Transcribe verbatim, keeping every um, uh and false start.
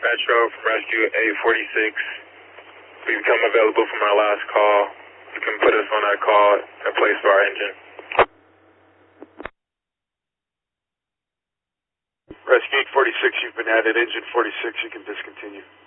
Metro from Rescue eight forty-six. We've become available from our last call. You can put us on that call and place for our engine. Rescue eight forty-six, you've been added. Engine forty-six, you can discontinue.